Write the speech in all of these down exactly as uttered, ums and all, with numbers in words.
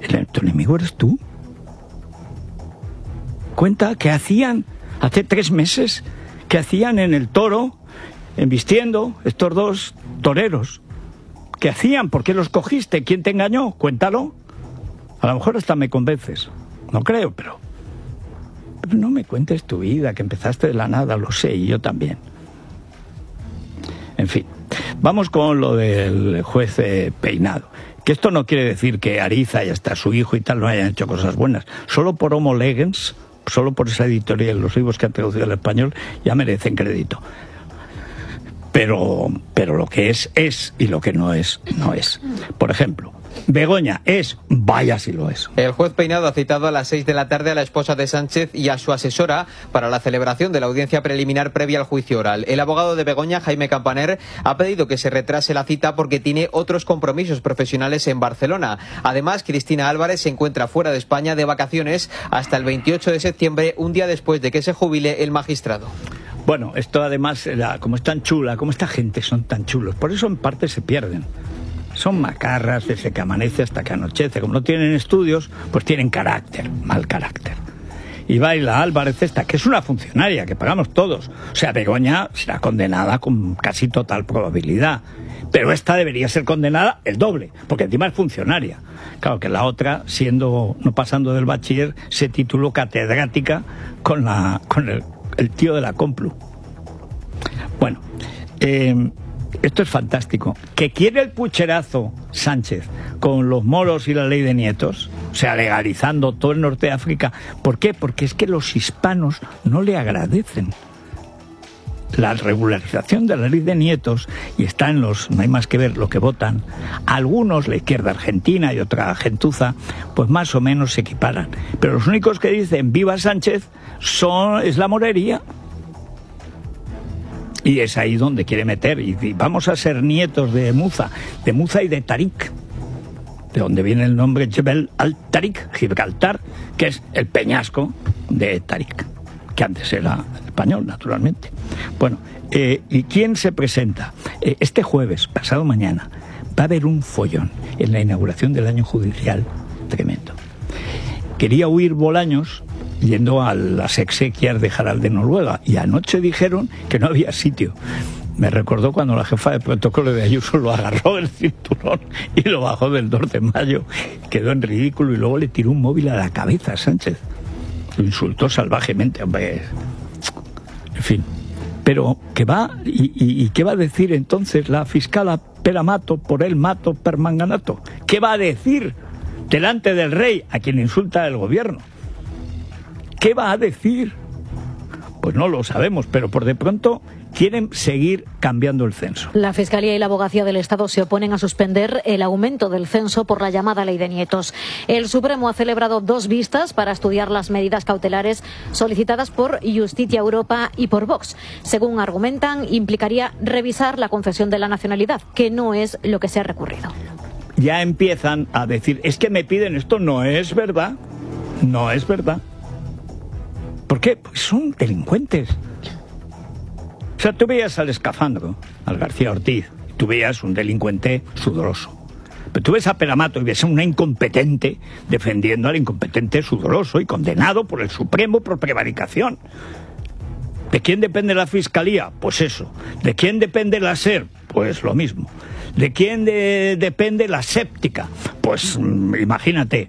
El, tu enemigo eres tú. Cuenta que hacían hace tres meses, que hacían en el Toro, embistiendo estos dos toreros. ¿Qué hacían? ¿Por qué los cogiste? ¿Quién te engañó? Cuéntalo. A lo mejor hasta me convences. No creo, pero... pero no me cuentes tu vida, que empezaste de la nada, lo sé, y yo también. En fin, vamos con lo del juez eh, Peinado. Que esto no quiere decir que Ariza y hasta su hijo y tal no hayan hecho cosas buenas. Solo por Homo Legens, solo por esa editorial, los libros que han traducido al español, ya merecen crédito. Pero, pero lo que es, es, y lo que no es, no es. Por ejemplo, Begoña es, vaya si lo es. El juez Peinado ha citado a las seis de la tarde a la esposa de Sánchez y a su asesora para la celebración de la audiencia preliminar previa al juicio oral. El abogado de Begoña, Jaime Campaner, ha pedido que se retrase la cita porque tiene otros compromisos profesionales en Barcelona. Además, Cristina Álvarez se encuentra fuera de España de vacaciones hasta el veintiocho de septiembre, un día después de que se jubile el magistrado. Bueno, esto además, era, como es tan chula, como esta gente son tan chulos, por eso en parte se pierden. Son macarras desde que amanece hasta que anochece. Como no tienen estudios, pues tienen carácter, mal carácter. Y baila Álvarez esta, que es una funcionaria, que pagamos todos. O sea, Begoña será condenada con casi total probabilidad. Pero esta debería ser condenada el doble, porque encima es funcionaria. Claro que la otra, siendo no pasando del bachiller, se tituló catedrática con, la, con el, el tío de la Complu. Bueno, eh... esto es fantástico. ¿Que quiere el pucherazo Sánchez con los moros y la ley de nietos? O sea, legalizando todo el norte de África. ¿Por qué? Porque es que los hispanos no le agradecen la regularización de la ley de nietos, y está en los, no hay más que ver lo que votan. Algunos, la izquierda argentina y otra gentuza, pues más o menos se equiparan. Pero los únicos que dicen viva Sánchez son, es la morería. Y es ahí donde quiere meter. Y vamos a ser nietos de Muza, de Muza y de Tarik, de donde viene el nombre Jebel al-Tarik, Gibraltar, que es el peñasco de Tarik, que antes era español, naturalmente. Bueno, eh, ¿y quién se presenta? Eh, este jueves, pasado mañana, va a haber un follón en la inauguración del año judicial tremendo. Quería huir Bolaños yendo a las exequias de Harald de Noruega, y anoche dijeron que no había sitio. Me recordó cuando la jefa de protocolo de Ayuso lo agarró del cinturón y lo bajó del dos de mayo, quedó en ridículo, y luego le tiró un móvil a la cabeza a Sánchez. Lo insultó salvajemente, hombre. En fin, pero ¿qué va? ¿Y, y, y qué va a decir entonces la fiscala Pera Mato por el mato per manganato? ¿Qué va a decir delante del rey, a quien insulta el gobierno? ¿Qué va a decir? Pues no lo sabemos, pero por de pronto quieren seguir cambiando el censo. La Fiscalía y la Abogacía del Estado se oponen a suspender el aumento del censo por la llamada ley de nietos. El Supremo ha celebrado dos vistas para estudiar las medidas cautelares solicitadas por Justicia Europa y por Vox. Según argumentan, implicaría revisar la concesión de la nacionalidad, que no es lo que se ha recurrido. Ya empiezan a decir, es que me piden esto, no es verdad, no es verdad. ¿Por qué? Pues son delincuentes. O sea, tú veías al escafandro, al García Ortiz, tú veías un delincuente sudoroso. Pero tú ves a Pera Mato y ves a una incompetente defendiendo al incompetente sudoroso y condenado por el Supremo por prevaricación. ¿De quién depende la Fiscalía? Pues eso. ¿De quién depende la SER? Pues lo mismo. ¿De quién de, depende la séptica? Pues imagínate.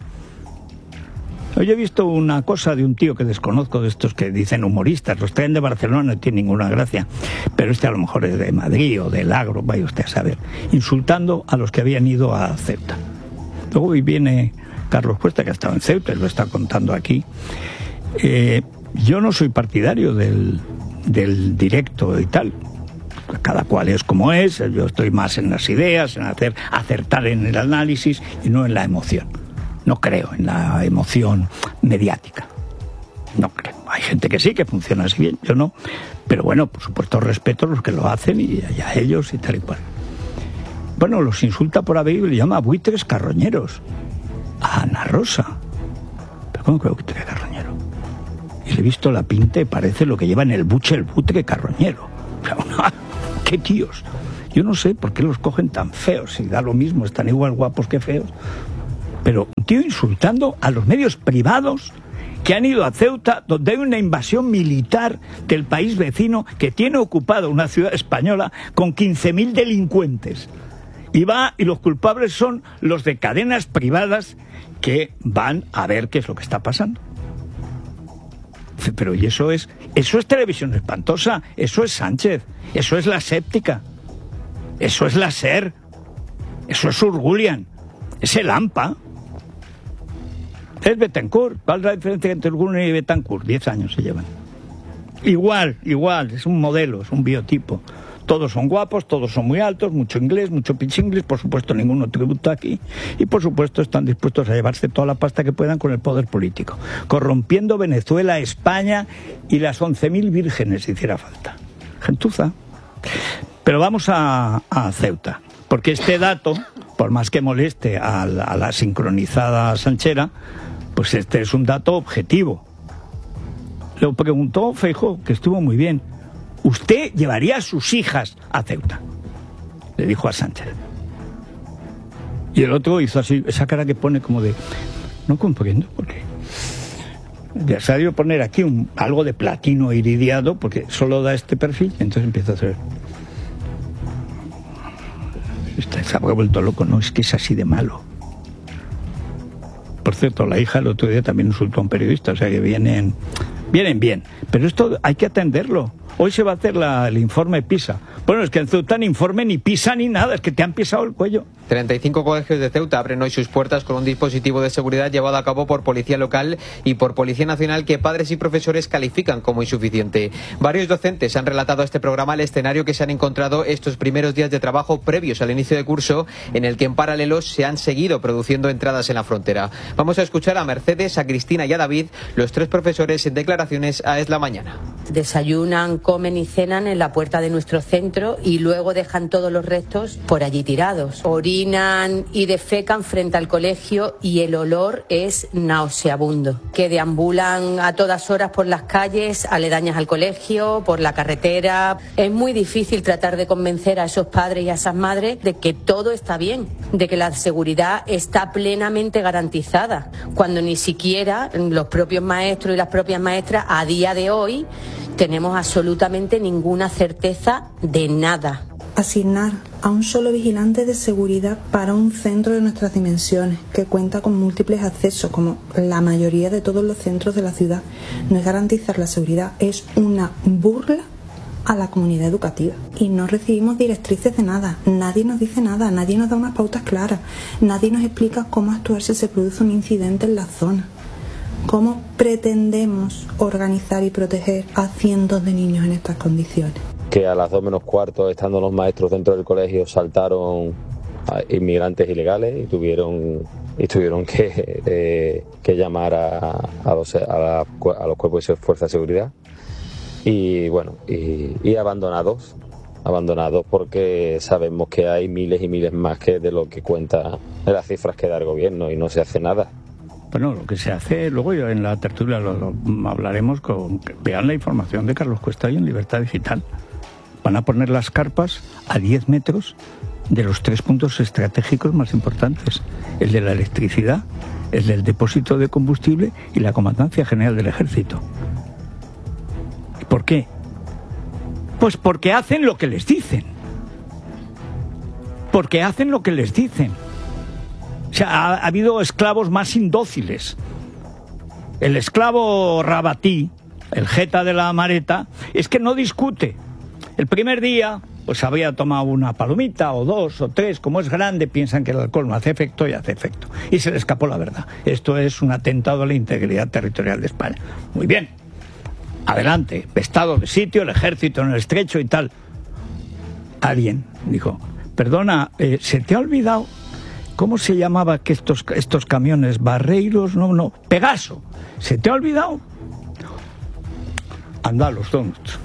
Hoy he visto una cosa de un tío que desconozco, de estos que dicen humoristas, los traen de Barcelona, no tiene ninguna gracia, pero este a lo mejor es de Madrid o del Agro, vaya usted a saber, insultando a los que habían ido a Ceuta. Luego hoy viene Carlos Cuesta, que ha estado en Ceuta, y lo está contando aquí. Eh, yo no soy partidario del, del directo y tal, cada cual es como es, yo estoy más en las ideas, en hacer acertar en el análisis y no en la emoción. No creo en la emoción mediática. No creo. Hay gente que sí, que funciona así bien, yo no. Pero bueno, por supuesto respeto a los que lo hacen y a ellos y tal y cual. Bueno, los insulta por haber y le llama buitres carroñeros. A Ana Rosa. ¿Pero cómo que buitre carroñero? Y le he visto la pinta y parece lo que lleva en el buche el buitre carroñero. O sea, una... ¡Qué tíos! Yo no sé por qué los cogen tan feos. Si da lo mismo, están igual guapos que feos. Pero un tío insultando a los medios privados que han ido a Ceuta, donde hay una invasión militar del país vecino que tiene ocupada una ciudad española con quince mil delincuentes. Y va, y los culpables son los de cadenas privadas que van a ver qué es lo que está pasando. Pero y eso es, eso es televisión espantosa, eso es Sánchez, eso es la séptica, eso es la SER, eso es Urgulian, es el AMPA, es Betancourt. ¿Cuál es la diferencia entre Urgulian y Betancourt? Diez años se llevan. Igual, igual, es un modelo, es un biotipo. Todos son guapos, todos son muy altos, mucho inglés, mucho pitch inglés, por supuesto ninguno tributa aquí, y por supuesto están dispuestos a llevarse toda la pasta que puedan con el poder político, corrompiendo Venezuela, España y las once mil vírgenes si hiciera falta. Gentuza. Pero vamos a, a Ceuta, porque este dato, por más que moleste a la, a la sincronizada sanchera, pues este es un dato objetivo. Lo preguntó Feijóo, que estuvo muy bien. ¿Usted llevaría a sus hijas a Ceuta?, le dijo a Sánchez. Y el otro hizo así, esa cara que pone como de, no comprendo por qué. Ya se ha debido poner aquí un, algo de platino iridiado, porque solo da este perfil, y entonces empieza a hacer. Se ha vuelto loco, no, es que es así de malo. Por cierto, la hija el otro día también insultó a un periodista, o sea que vienen, vienen bien. Pero esto hay que atenderlo. Hoy se va a hacer la, el informe PISA. Bueno, es que en Ceuta ni informe, ni PISA, ni nada, es que te han pisado el cuello. treinta y cinco colegios de Ceuta abren hoy sus puertas con un dispositivo de seguridad llevado a cabo por Policía Local y por Policía Nacional que padres y profesores califican como insuficiente. Varios docentes han relatado a este programa el escenario que se han encontrado estos primeros días de trabajo previos al inicio de curso, en el que en paralelo se han seguido produciendo entradas en la frontera. Vamos a escuchar a Mercedes, a Cristina y a David, los tres profesores en declaraciones a Es la Mañana. Desayunan, comen y cenan en la puerta de nuestro centro y luego dejan todos los restos por allí tirados. Orinan y defecan frente al colegio y el olor es nauseabundo. Que deambulan a todas horas por las calles aledañas al colegio, por la carretera. Es muy difícil tratar de convencer a esos padres y a esas madres de que todo está bien, de que la seguridad está plenamente garantizada, cuando ni siquiera los propios maestros y las propias maestras a día de hoy tenemos absolutamente ninguna certeza de nada. Asignar a un solo vigilante de seguridad para un centro de nuestras dimensiones, que cuenta con múltiples accesos, como la mayoría de todos los centros de la ciudad, no es garantizar la seguridad, es una burla a la comunidad educativa. Y no recibimos directrices de nada, nadie nos dice nada, nadie nos da unas pautas claras, nadie nos explica cómo actuar si se produce un incidente en la zona. ¿Cómo pretendemos organizar y proteger a cientos de niños en estas condiciones? Que a las dos menos cuarto, estando los maestros dentro del colegio, saltaron a inmigrantes ilegales y tuvieron y tuvieron que, eh, que llamar a, a, los, a, la, a los cuerpos de fuerza de seguridad. Y bueno, y, y abandonados, abandonados porque sabemos que hay miles y miles más que de lo que cuenta de las cifras que da el gobierno y no se hace nada. Bueno, lo que se hace, luego en la tertulia lo, lo hablaremos con, vean la información de Carlos Cuesta y en Libertad Digital. Van a poner las carpas a diez metros de los tres puntos estratégicos más importantes, el de la electricidad, el del depósito de combustible y la Comandancia General del Ejército. ¿Por qué? Pues porque hacen lo que les dicen. Porque hacen lo que les dicen. O sea, ha, ha habido esclavos más indóciles. El esclavo Rabatí, el jeta de la Mareta, es que no discute. El primer día, pues habría tomado una palomita o dos o tres, como es grande, piensan que el alcohol no hace efecto y hace efecto. Y se le escapó la verdad. Esto es un atentado a la integridad territorial de España. Muy bien. Adelante, estado de sitio, el ejército en el estrecho y tal. Alguien dijo, perdona, eh, ¿se te ha olvidado cómo se llamaba que estos, estos camiones? Barreiros, no, no, Pegaso. ¿Se te ha olvidado? Anda, los donuts.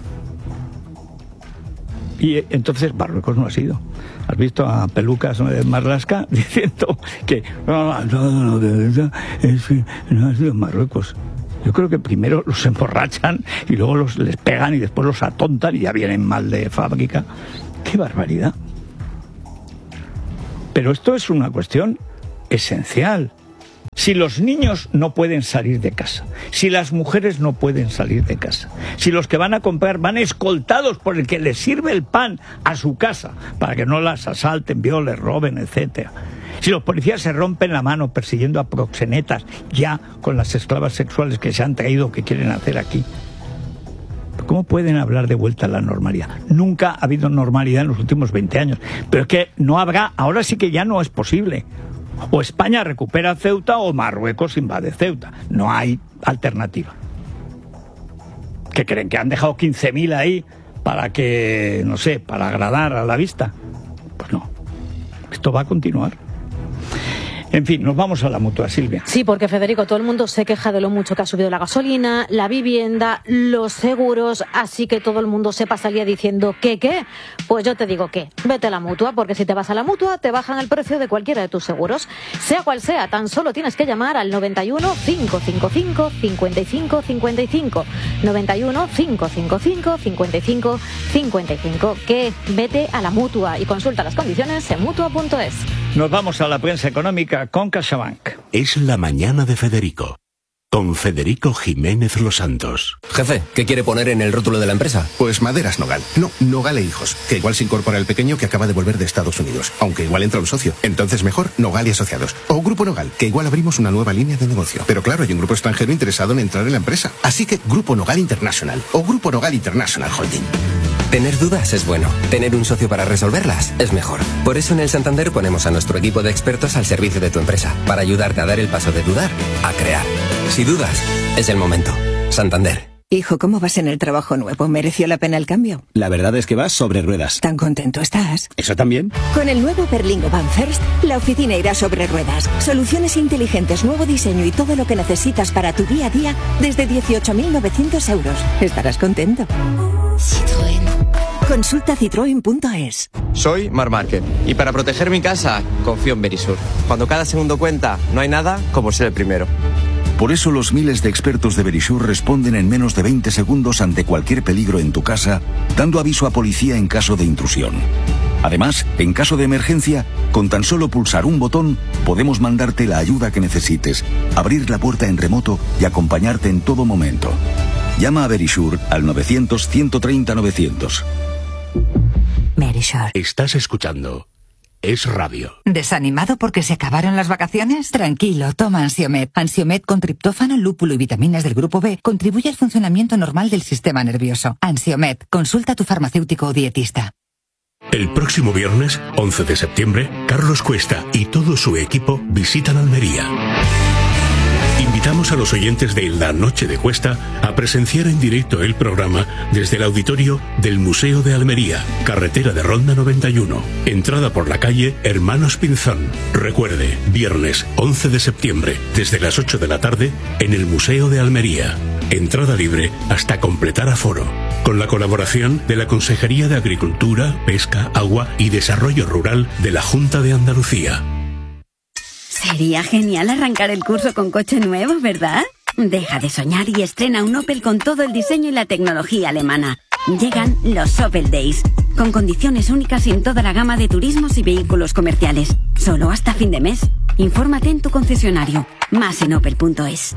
Y entonces Marruecos no ha sido. ¿Has visto a Pelucas Marlasca diciendo que no, no, no, de verdad, es que no ha sido Marruecos? Yo creo que primero los emborrachan y luego los, les pegan y después los atontan y ya vienen mal de fábrica. ¡Qué barbaridad! Pero esto es una cuestión esencial. Si los niños no pueden salir de casa, si las mujeres no pueden salir de casa, si los que van a comprar van escoltados por el que les sirve el pan a su casa para que no las asalten, violen, roben, etcétera, si los policías se rompen la mano persiguiendo a proxenetas ya con las esclavas sexuales que se han traído, que quieren hacer aquí, ¿cómo pueden hablar de vuelta a la normalidad? Nunca ha habido normalidad en los últimos veinte años, pero es que no habrá, ahora sí que ya no es posible. O España recupera Ceuta o Marruecos invade Ceuta. No hay alternativa. ¿Qué creen? ¿Que han dejado quince mil ahí para que, no sé, para agradar a la vista? Pues no. Esto va a continuar. En fin, nos vamos a la Mutua, Silvia. Sí, porque Federico, todo el mundo se queja de lo mucho que ha subido la gasolina, la vivienda, los seguros, así que todo el mundo se pasa el día diciendo ¿qué, qué? Pues yo te digo que vete a la Mutua, porque si te vas a la Mutua te bajan el precio de cualquiera de tus seguros. Sea cual sea, tan solo tienes que llamar al noventa y uno, cinco cinco cinco, cincuenta y cinco cincuenta y cinco. noventa y uno, cinco cinco cinco, cincuenta y cinco cincuenta y cinco. Que vete a la Mutua y consulta las condiciones en mutua punto es. Nos vamos a la prensa económica con CaixaBank. Es la mañana de Federico, con Federico Jiménez Los Santos. Jefe, ¿qué quiere poner en el rótulo de la empresa? Pues Maderas Nogal. No, Nogal e Hijos, que igual se incorpora el pequeño que acaba de volver de Estados Unidos, aunque igual entra un socio. Entonces mejor Nogal y Asociados. O Grupo Nogal, que igual abrimos una nueva línea de negocio. Pero claro, hay un grupo extranjero interesado en entrar en la empresa. Así que Grupo Nogal International o Grupo Nogal International Holding. Tener dudas es bueno. Tener un socio para resolverlas es mejor. Por eso en el Santander ponemos a nuestro equipo de expertos al servicio de tu empresa, para ayudarte a dar el paso de dudar a crear. Si dudas, es el momento. Santander. Hijo, ¿cómo vas en el trabajo nuevo? ¿Mereció la pena el cambio? La verdad es que vas sobre ruedas. ¿Tan contento estás? ¿Eso también? Con el nuevo Berlingo Van First, la oficina irá sobre ruedas. Soluciones inteligentes, nuevo diseño y todo lo que necesitas para tu día a día desde dieciocho mil novecientos euros. Estarás contento. Citroën. Consulta citroen punto es. Soy Mar Márquez y para proteger mi casa confío en Verisur. Cuando cada segundo cuenta, no hay nada como ser el primero. Por eso los miles de expertos de Verisur responden en menos de veinte segundos ante cualquier peligro en tu casa, dando aviso a policía en caso de intrusión. Además, en caso de emergencia, con tan solo pulsar un botón, podemos mandarte la ayuda que necesites, abrir la puerta en remoto y acompañarte en todo momento. Llama a Verisur al novecientos, ciento treinta, novecientos. Verisur. Estás escuchando Es Radio. ¿Desanimado porque se acabaron las vacaciones? Tranquilo, toma Ansiomed. Ansiomed con triptófano, lúpulo y vitaminas del grupo B contribuye al funcionamiento normal del sistema nervioso. Ansiomed, consulta a tu farmacéutico o dietista. El próximo viernes, once de septiembre, Carlos Cuesta y todo su equipo visitan Almería. Invitamos a los oyentes de La Noche de Cuesta a presenciar en directo el programa desde el auditorio del Museo de Almería, carretera de Ronda noventa y uno, entrada por la calle Hermanos Pinzón. Recuerde, viernes once de septiembre, desde las ocho de la tarde, en el Museo de Almería. Entrada libre hasta completar aforo. Con la colaboración de la Consejería de Agricultura, Pesca, Agua y Desarrollo Rural de la Junta de Andalucía. Sería genial arrancar el curso con coche nuevo, ¿verdad? Deja de soñar y estrena un Opel con todo el diseño y la tecnología alemana. Llegan los Opel Days, con condiciones únicas en toda la gama de turismos y vehículos comerciales. Solo hasta fin de mes. Infórmate en tu concesionario. Más en opel punto es.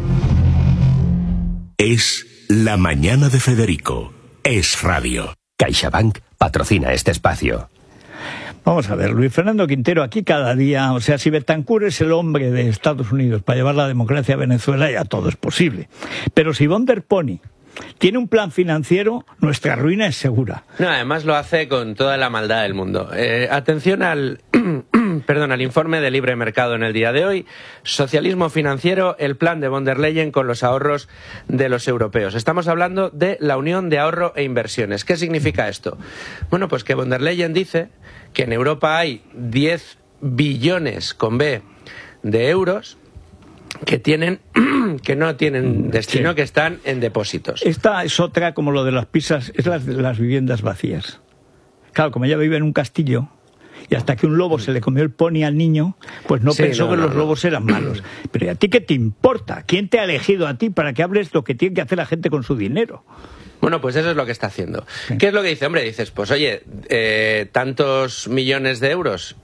Es la mañana de Federico. Es Radio. CaixaBank patrocina este espacio. Vamos a ver, Luis Fernando Quintero, aquí cada día, o sea, si Betancur es el hombre de Estados Unidos para llevar la democracia a Venezuela, ya todo es posible. Pero si von der Pony tiene un plan financiero, nuestra ruina es segura. No, además lo hace con toda la maldad del mundo. Eh, atención al, perdón, al informe de Libre Mercado en el día de hoy. Socialismo financiero, el plan de von der Leyen con los ahorros de los europeos. Estamos hablando de la Unión de Ahorro e Inversiones. ¿Qué significa esto? Bueno, pues que von der Leyen dice que en Europa hay diez billones con B de euros que tienen que no tienen destino, sí, que están en depósitos. Esta es otra, como lo de las pizzas, es las, las viviendas vacías. Claro, como ella vive en un castillo y hasta que un lobo se le comió el pony al niño, pues no sí, pensó no, que no, los no. lobos eran malos. Pero ¿y a ti qué te importa? ¿Quién te ha elegido a ti para que hables lo que tiene que hacer la gente con su dinero? Bueno, pues eso es lo que está haciendo. Sí. ¿Qué es lo que dice? Hombre, dices, pues oye, eh, tantos millones de euros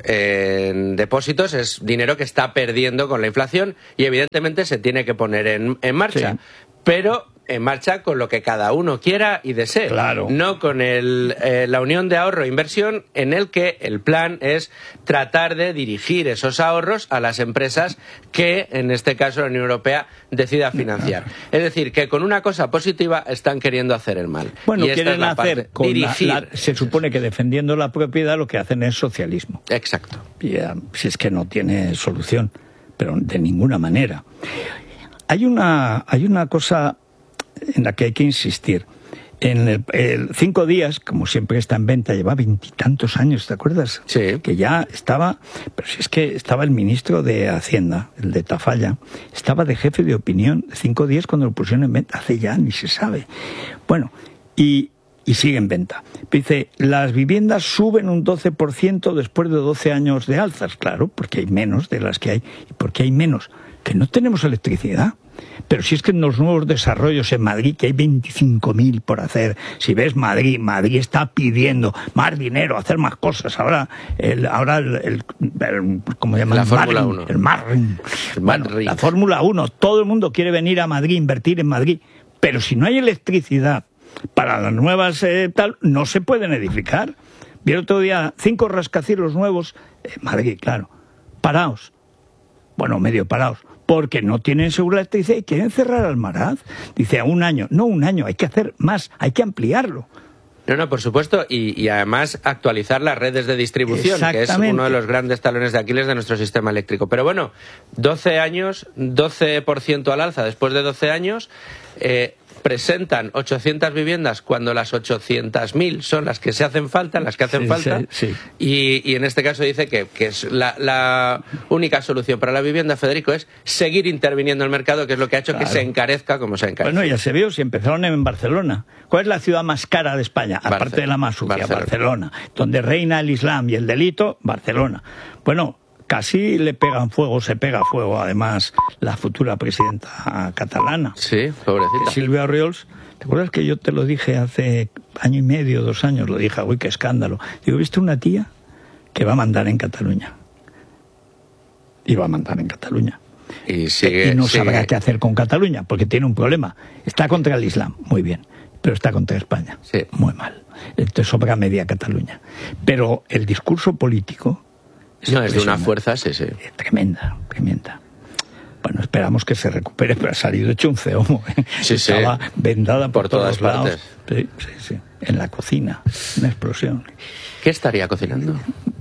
en depósitos es dinero que está perdiendo con la inflación y evidentemente se tiene que poner en, en marcha. Sí. Pero en marcha con lo que cada uno quiera y desee. Claro. No con el, eh, la unión de ahorro e inversión, en el que el plan es tratar de dirigir esos ahorros a las empresas que, en este caso, la Unión Europea decida financiar. Es decir, que con una cosa positiva están queriendo hacer el mal. Bueno, y esta quieren es la hacer parte, con dirigir. La, la, se supone que defendiendo la propiedad lo que hacen es socialismo. Exacto. Y, eh, si es que no tiene solución, pero de ninguna manera. Hay una, hay una cosa en la que hay que insistir. En el, el cinco días, como siempre está en venta, lleva veintitantos años, ¿te acuerdas? Sí. Que ya estaba, pero si es que estaba el ministro de Hacienda, el de Tafalla, estaba de jefe de opinión cinco días cuando lo pusieron en venta, hace ya ni se sabe. Bueno, y, y sigue en venta. Dice, las viviendas suben un doce por ciento después de doce años de alzas, claro, porque hay menos de las que hay, y porque hay menos, que no tenemos electricidad. Pero si es que en los nuevos desarrollos en Madrid, que hay veinticinco mil por hacer, si ves Madrid, Madrid está pidiendo más dinero, hacer más cosas. Ahora, el, ahora el, el, el ¿cómo se llama? La el Fórmula Marring, uno. El Marring. El Bueno, Marring. la Fórmula uno. Todo el mundo quiere venir a Madrid, invertir en Madrid. Pero si no hay electricidad para las nuevas eh, tal, no se pueden edificar. Vi el otro día cinco rascacielos nuevos en Madrid, claro, parados. Bueno, medio parados. Porque no tienen seguridad electricidad y quieren cerrar Almaraz. Dice, a un año. No, un año, hay que hacer más, hay que ampliarlo. No, no, por supuesto, y, y además actualizar las redes de distribución, que es uno de los grandes talones de Aquiles de nuestro sistema eléctrico. Pero bueno, doce años, doce por ciento al alza después de doce años, eh, presentan ochocientas viviendas cuando las ochocientas mil son las que se hacen falta, las que hacen Sí, falta, sí, sí. Y, y en este caso dice que, que es la, la única solución para la vivienda, Federico, es seguir interviniendo en el mercado, que es lo que ha hecho Claro. que se encarezca como se ha encarecido. Bueno, ya se vio, si empezaron en Barcelona. ¿Cuál es la ciudad más cara de España? Aparte Barcelona. de la más sucia, Barcelona. Barcelona. Donde reina el Islam y el delito, Barcelona. Bueno, casi le pegan fuego, se pega fuego, además, la futura presidenta catalana. Sí, pobrecita. Silvia Orriols. ¿Te acuerdas que yo te lo dije hace año y medio, dos años? Lo dije, uy, qué escándalo. Digo, ¿viste una tía que va a mandar en Cataluña? Y va a mandar en Cataluña. Y, sigue, y no sigue. sabrá qué hacer con Cataluña, porque tiene un problema. Está contra el Islam, muy bien, pero está contra España, sí. Muy mal. Entonces sobra media Cataluña. Pero el discurso político... Es no, es de una fuerza, sí, sí. Tremenda, tremenda. Bueno, esperamos que se recupere, pero ha salido hecho un ceomo. ¿eh? Sí, Estaba sí. vendada por, Por todos todas lados. partes. Sí, sí, sí. En la cocina, una explosión. ¿Qué estaría cocinando?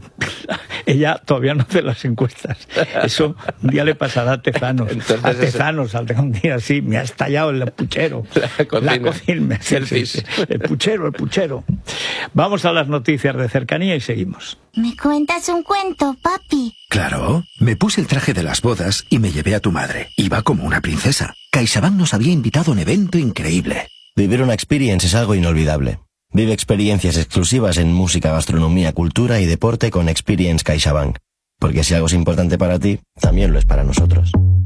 Ella todavía no hace las encuestas. Eso un día le pasará a Tezanos. Entonces, a Tezanos saldrá un día así, me ha estallado el puchero. La cocina. La cocina. Sí, sí, sí. El puchero, el puchero. Vamos a las noticias de cercanía y seguimos. ¿Me cuentas un cuento, papi? Claro, me puse el traje de las bodas y me llevé a tu madre. Iba como una princesa. CaixaBank nos había invitado a un evento increíble. Vivir una experience es algo inolvidable. Vive experiencias exclusivas en música, gastronomía, cultura y deporte con Experience CaixaBank. Porque si algo es importante para ti, también lo es para nosotros.